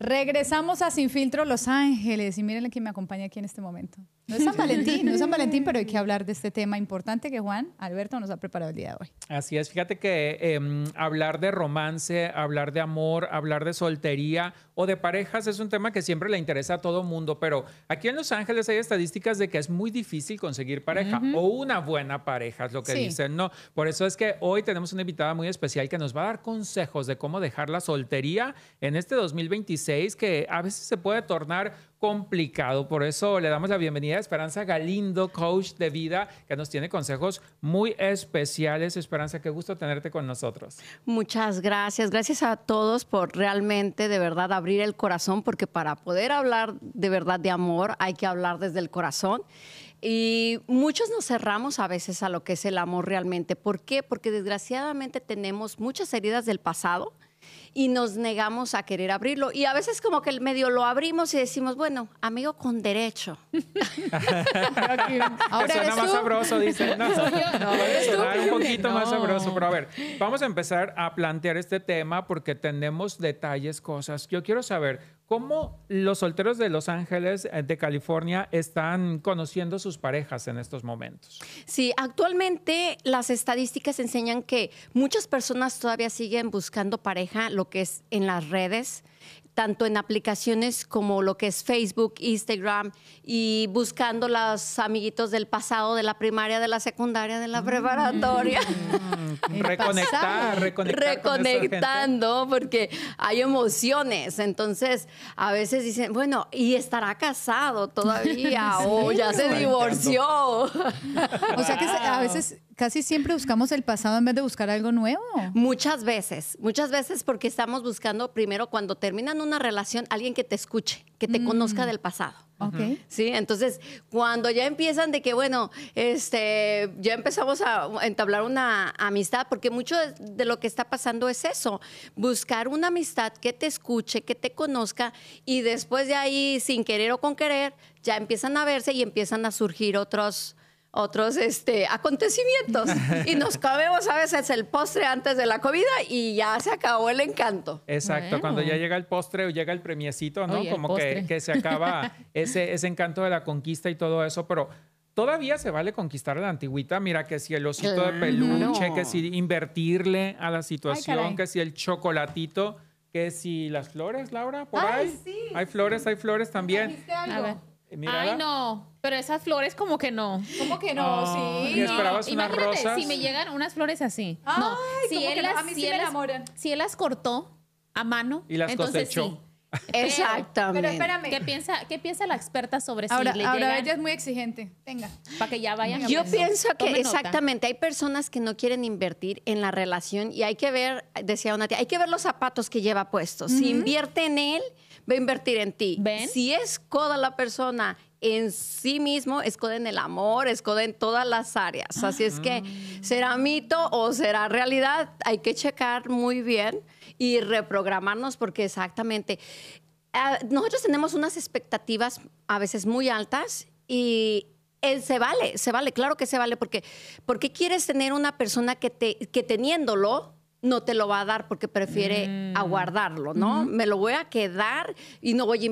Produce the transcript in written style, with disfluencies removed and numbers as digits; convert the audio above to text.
Regresamos a Sin Filtro Los Ángeles y miren quién me acompaña aquí en este momento. No es San Valentín, no es San Valentín, pero hay que hablar de este tema importante que Juan Alberto nos ha preparado el día de hoy. Así es, fíjate que hablar de romance, hablar de amor, hablar de soltería o de parejas es un tema que siempre le interesa a todo mundo, pero aquí en Los Ángeles hay estadísticas de que es muy difícil conseguir pareja o una buena pareja, es lo que dicen, ¿no? Por eso es que hoy tenemos una invitada muy especial que nos va a dar consejos de cómo dejar la soltería en este 2026, que a veces se puede tornar complicado. Por eso le damos la bienvenida a Esperanza Galindo, coach de vida, que nos tiene consejos muy especiales. Esperanza, qué gusto tenerte con nosotros. Muchas gracias. Gracias a todos por realmente, de verdad, abrir el corazón, porque para poder hablar de verdad de amor hay que hablar desde el corazón. Y muchos nos cerramos a veces a lo que es el amor realmente. ¿Por qué? Porque desgraciadamente tenemos muchas heridas del pasado y nos negamos a querer abrirlo. Y a veces como que el medio lo abrimos y decimos, bueno, amigo con derecho. Ahora suena más sabroso, dicen. No, sonar un poquito más sabroso. Pero a ver, vamos a empezar a plantear este tema porque tenemos detalles, cosas. Yo quiero saber cómo los solteros de Los Ángeles, de California, están conociendo sus parejas en estos momentos. Sí, actualmente las estadísticas enseñan que muchas personas todavía siguen buscando pareja, lo que es en las redes, tanto en aplicaciones como lo que es Facebook, Instagram, y buscando los amiguitos del pasado, de la primaria, de la secundaria, de la preparatoria. Reconectando, porque hay emociones. Entonces, a veces dicen, bueno, ¿y estará casado todavía? O ya se divorció. O sea que a veces casi siempre buscamos el pasado en vez de buscar algo nuevo. Muchas veces porque estamos buscando primero, cuando terminan una relación, alguien que te escuche, que te conozca del pasado. Okay. Sí, entonces cuando ya empiezan de que, bueno, ya empezamos a entablar una amistad, porque mucho de lo que está pasando es eso, buscar una amistad que te escuche, que te conozca, y después de ahí, sin querer o con querer, ya empiezan a verse y empiezan a surgir otros acontecimientos. Y nos comemos a veces el postre antes de la comida y ya se acabó el encanto. Exacto, bueno. Cuando ya llega el postre o llega el premiecito, ¿no? Oye, como que se acaba ese encanto de la conquista y todo eso, pero todavía se vale conquistar a la antigüita. Mira, que si el osito de peluche, que si invertirle a la situación, que si el chocolatito, que si las flores, Laura, por ahí. Sí. Hay flores también. A ver. Mírala. Ay, no, pero esas flores como que no. ¿Cómo que no? Oh, Sí. ¿y esperabas unas Imagínate, rosas? si me llegan unas flores así. Ay, no, si ¿cómo él que no? las, A mí sí si me él las- enamoran. si él las cortó a mano, Y las entonces cosechó. sí. Exactamente. Pero espérame. ¿Qué piensa la experta sobre Ahora si le llegan ella es muy exigente. Venga. para que ya vayan? Yo aprendiendo? pienso que Tome nota. exactamente, hay personas que no quieren invertir en la relación y hay que ver, decía una tía, hay que ver los zapatos que lleva puestos. Si invierte en él, va a invertir en ti. ¿Ven? Si es coda la persona en sí mismo, es coda en el amor, es coda en todas las áreas. Así es que, ¿será mito o será realidad? Hay que checar muy bien y reprogramarnos, porque exactamente, nosotros tenemos unas expectativas a veces muy altas y se vale, claro que se vale, porque ¿por qué quieres tener una persona que teniéndolo no te lo va a dar porque prefiere aguardarlo, ¿no? Me lo voy a quedar y no voy a